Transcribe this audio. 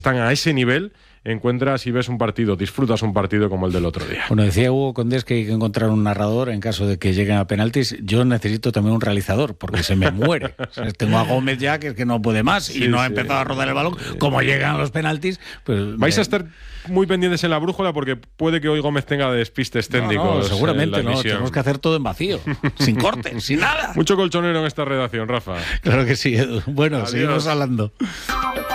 están a ese nivel, encuentras y ves un partido, disfrutas un partido como el del otro día. Bueno, decía Hugo Condés que hay que encontrar un narrador en caso de que lleguen a penaltis. Yo necesito también un realizador, porque se me muere. O sea, tengo a Gómez ya, que es que no puede más, y no ha empezado a rodar el balón. Como llegan los penaltis, pues... Vais a estar muy pendientes en la brújula, porque puede que hoy Gómez tenga despistes técnicos. No, seguramente no, tenemos que hacer todo en vacío, sin corte, sin nada. Mucho colchonero en esta redacción, Rafa. Claro que sí, Edu. Bueno, Adiós. seguimos hablando.